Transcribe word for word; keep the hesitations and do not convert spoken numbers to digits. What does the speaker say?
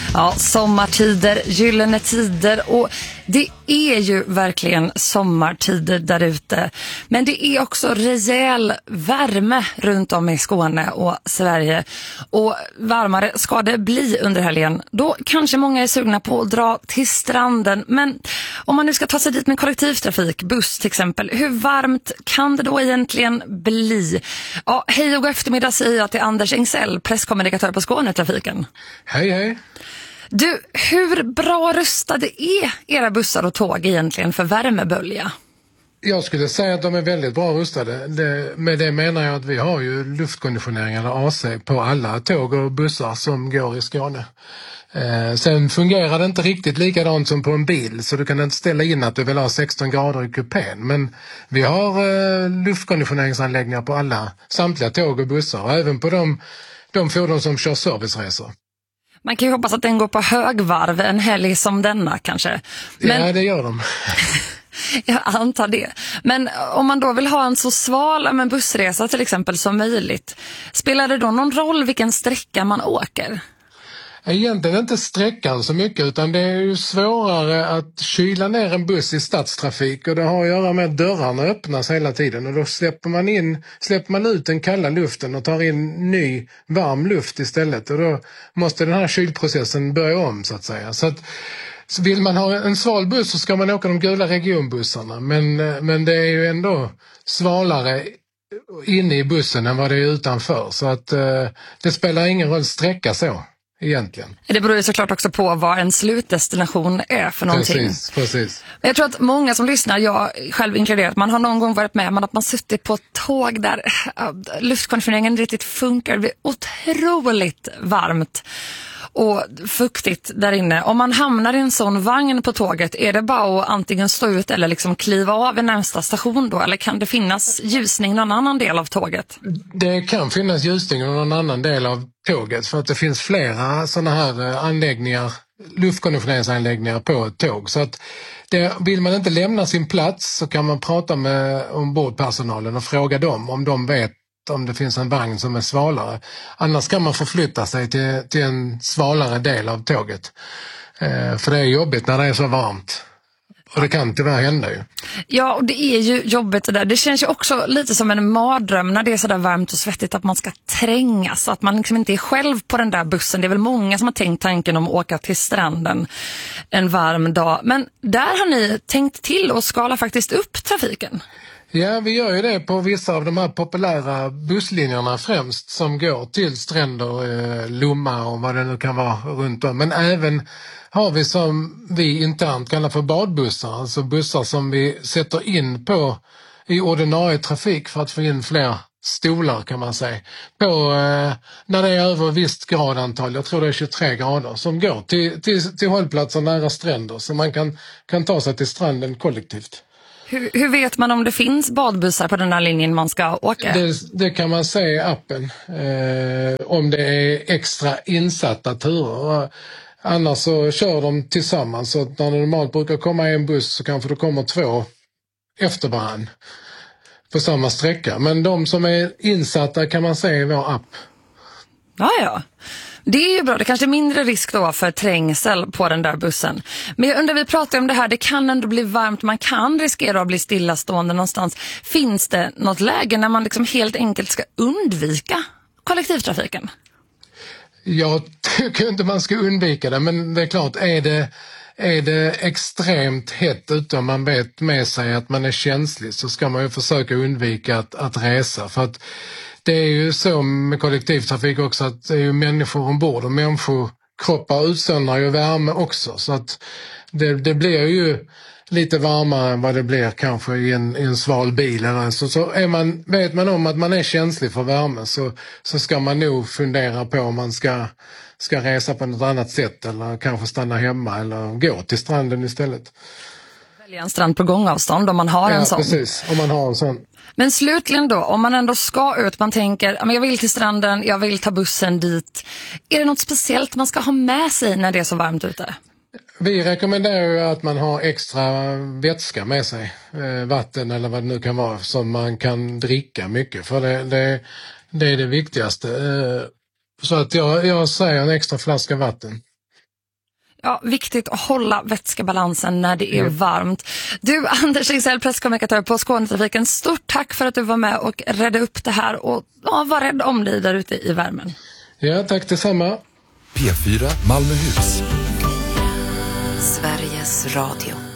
Ja, sommartider, gyllene tider och det är ju verkligen sommartider där ute. Men det är också rejäl värme runt om i Skåne och Sverige. Och varmare ska det bli under helgen. Då kanske många är sugna på att dra till stranden. Men om man nu ska ta sig dit med kollektivtrafik, buss till exempel, hur varmt kan det då egentligen bli? Ja, hej och god eftermiddag säger jag till Anders Engsell, presskommunikatör på Skånetrafiken. Hej, hej. Du, hur bra rustade är era bussar och tåg egentligen för värmebölja? Jag skulle säga att de är väldigt bra rustade. Det, med det menar jag att vi har ju luftkonditionering eller A C på alla tåg och bussar som går i Skåne. Eh, sen fungerar det inte riktigt likadant som på en bil, så du kan inte ställa in att du vill ha sexton grader i kupén. Men vi har eh, luftkonditioneringsanläggningar på alla, samtliga tåg och bussar, och även på de, de fordon som kör serviceresor. Man kan ju hoppas att den går på högvarv en helg som denna kanske. Men... Ja, det gör de. Jag antar det. Men om man då vill ha en så sval med bussresa till exempel som möjligt, spelar det då någon roll vilken sträcka man åker? Egentligen inte sträckan så mycket, utan det är ju svårare att kyla ner en buss i stadstrafik, och det har att göra med att dörrarna öppnas hela tiden, och då släpper man in, släpper man ut den kalla luften och tar in ny varm luft istället, och då måste den här kylprocessen börja om så att säga. Så att så vill man ha en sval buss så ska man åka de gula regionbussarna, men, men det är ju ändå svalare inne i bussen än vad det är utanför, så att eh, det spelar ingen roll sträcka så. Egentligen. Det beror ju såklart också på vad en slutdestination är för någonting. Precis, precis. Jag tror att många som lyssnar, jag själv inkluderat, man har någon gång varit med om att man suttit på ett tåg där luftkonditioneringen riktigt funkar. Det blir otroligt varmt och fuktigt där inne. Om man hamnar i en sån vagn på tåget, är det bara att antingen stå ut eller liksom kliva av i närmsta station då? Eller kan det finnas ljusning i någon annan del av tåget? Det kan finnas ljusning i någon annan del av tåget, för att det finns flera sådana här anläggningar, luftkonditioneringsanläggningar på ett tåg. Så att det, vill man inte lämna sin plats så kan man prata med ombordpersonalen och fråga dem om de vet om det finns en vagn som är svalare. Annars kan man förflytta sig till, till en svalare del av tåget. Eh, för det är jobbigt när det är så varmt. Och det kan tyvärr hända ju. Ja, och det är ju jobbigt det där. Det känns ju också lite som en mardröm när det är så där varmt och svettigt att man ska trängas. Att man liksom inte är själv på den där bussen. Det är väl många som har tänkt tanken om att åka till stranden en varm dag. Men där har ni tänkt till och skala faktiskt upp trafiken. Ja, vi gör ju det på vissa av de här populära busslinjerna främst som går till stränder, eh, Lomma och vad det nu kan vara runt om. Men även har vi som vi internt kallar för badbussar, alltså bussar som vi sätter in på i ordinarie trafik för att få in fler stolar kan man säga. På, eh, när det är över visst gradantal, jag tror det är tjugotre grader, som går till, till, till hållplatser nära stränder så man kan, kan ta sig till stranden kollektivt. Hur, hur vet man om det finns badbussar på den här linjen man ska åka? Det, det kan man se i appen. Eh, om det är extra insatta turer. Annars så kör de tillsammans. Så när det normalt brukar komma en buss så kanske det kommer två efter varann på samma sträcka. Men de som är insatta kan man se i vår app. Ja, ja. Det är ju bra, det kanske är mindre risk då för trängsel på den där bussen. Men jag undrar, vi pratar om det här, det kan ändå bli varmt, man kan riskera att bli stillastående någonstans. Finns det något läge när man liksom helt enkelt ska undvika kollektivtrafiken? Jag tycker inte man ska undvika det, men det är klart, är det, är det extremt hett utan man vet med sig att man är känslig så ska man ju försöka undvika att, att resa, för att det är ju så med kollektivtrafik också att det är ju människor ombord och människokroppar utsöndrar ju värme också, så att det, det blir ju lite varmare än vad det blir kanske i en, i en sval bil eller så. Så är man, vet man om att man är känslig för värme så, så ska man nog fundera på om man ska, ska resa på något annat sätt eller kanske stanna hemma eller gå till stranden istället. Välja en strand på gångavstånd om man har ja, en sån. Ja, precis. Om man har en sån. Men slutligen då, om man ändå ska ut, man tänker, jag vill till stranden, jag vill ta bussen dit. Är det något speciellt man ska ha med sig när det är så varmt ute? Vi rekommenderar ju att man har extra vätska med sig, eh, vatten eller vad det nu kan vara, som man kan dricka mycket, för det, det, det är det viktigaste. Eh, så att jag, jag säger en extra flaska vatten. Ja, viktigt att hålla vätskebalansen när det är mm. varmt. Du, Anders Egsell, presskommunikatör på Skånetrafiken, stort tack för att du var med och redde upp det här och ja, var rädd om dig där ute i värmen. Ja, tack detsamma. P fyra Malmöhus. Sveriges Radio.